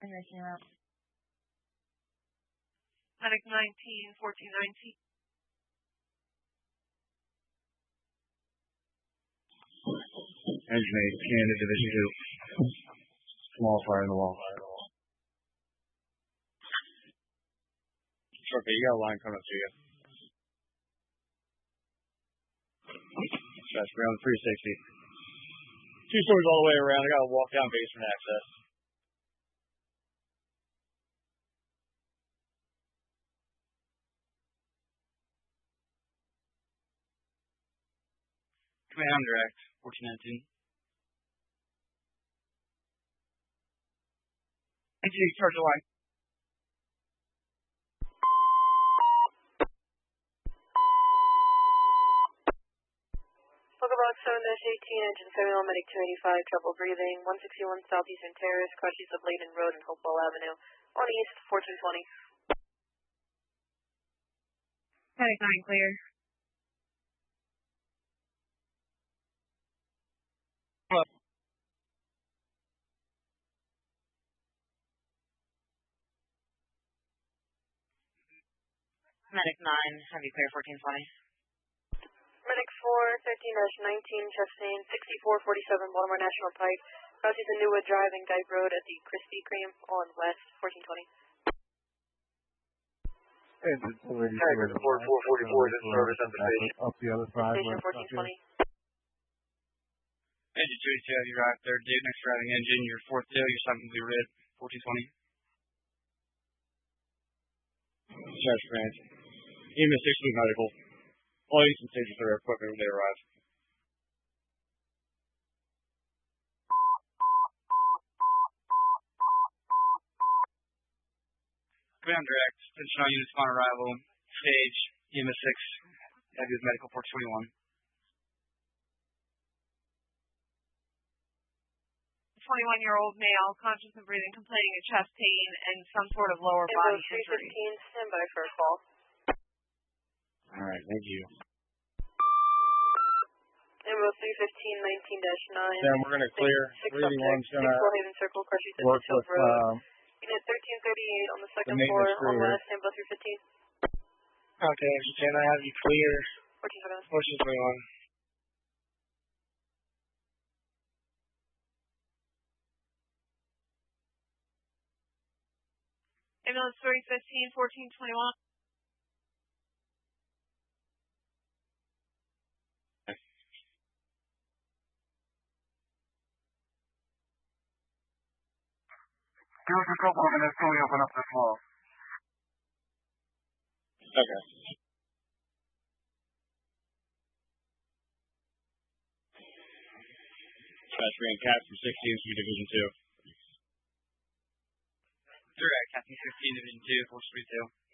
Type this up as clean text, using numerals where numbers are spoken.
Nursing route. Medic 19, 1419. Engine 8, Canada Division 2. Small fire in the wall. Okay, you got a line coming up to you. That's around 360. 2 stories all the way around. I got to walk down basement access. Command direct, 1419. Engine, charge the line. Book Box 7-18, engine 7 medic 285, trouble breathing, 161 Southeastern Terrace, crossings of Layden Road and Hopewell Avenue, on east, 1420. Medic 9, clear. Medic 9, heavy clear 1420. Medic 4, 13-19, Chastain, 6447 Baltimore National Pike, crossings of Newwood Drive and Guide Road at the Krispy Kreme on west, 1420. Engine 484 is in service on the station. Up the other side. Station 1420. Engine 282, heavy right, third dude, next driving engine, your fourth tail, your second blue red, 1420. Charge branch. EMS 16 medical. All Eastern stations are equipment when they arrive. Command direct, attention all units upon arrival, stage, EMS 6, heavy with medical 421. 21-year-old male, conscious of breathing, complaining of chest pain and some sort of lower body injury. 315, stand by for a call. Alright, thank you. Emerald 315, 19-9. Then we're going to clear. 381's going to Haven Circle, crossings work at Silk with Road. Unit 1338 on the second floor, on west, stand by 315. Okay, Engine 10, I have you clear. 1421. 1421. Ambulance 315, 1421. Give us a couple of minutes till we open up this wall. Okay. That's Grand Cap from 16th Street Division 2. Direct, Captain 15, Division 2, 432.